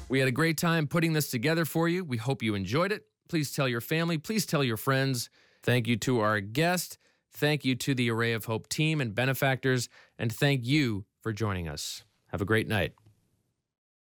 We had a great time putting this together for you. We hope you enjoyed it. Please tell your family. Please tell your friends. Thank you to our guest. Thank you to the Array of Hope team and benefactors. And thank you for joining us. Have a great night.